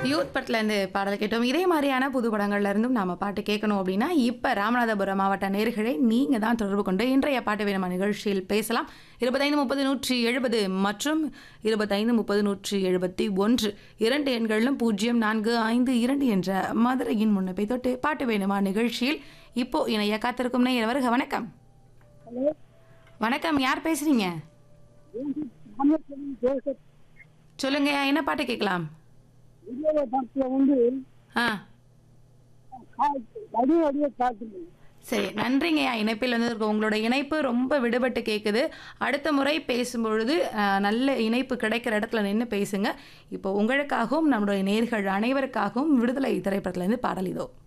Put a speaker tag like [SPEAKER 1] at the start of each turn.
[SPEAKER 1] Youth படத்துலேருந்து பாடல் கேட்டோம். இதே மாதிரியான புது படங்கள்ல இருந்தும் நாம பாட்டு கேட்கணும் அப்படின்னா, இப்ப ராமநாதபுரம் மாவட்ட நேயர்களே நீங்க தான் தொடர்பு கொண்டு இன்றைய பாட்டு வேணுமா நிகழ்ச்சியில் பேசலாம். 25 30 170 மற்றும் 25 30 171 இரண்டு எண்களிலும் 0452 என்ற மதுரையின் முன்னப்பை தொட்டு பாட்டு வேணுமா நிகழ்ச்சியில் இப்போ இணைய காத்திருக்கும் நேயர் வருக. வணக்கம்.
[SPEAKER 2] ஹலோ,
[SPEAKER 1] வணக்கம், யார் பேசுறீங்க? சொல்லுங்க, என்ன பாட்டு கேட்கலாம்?
[SPEAKER 2] விஜயோட படத்துல வந்து
[SPEAKER 1] ஆ
[SPEAKER 2] அடி அடியே காட்டுங்க.
[SPEAKER 1] சரி, நன்றிங்கய்யா. இணைப்பில் வந்து உங்களோட இணைப்பு ரொம்ப விடுபட்டு கேட்குது. அடுத்த முறை பேசும்பொழுது நல்ல இணைப்பு கிடைக்கிற இடத்துல நின்று பேசுங்க. இப்போ உங்களுக்காகவும் நம்மளுடைய நேயர்கள் அனைவருக்காகவும் விடுதலை திரைப்படத்துலேருந்து பாடல் இதோ.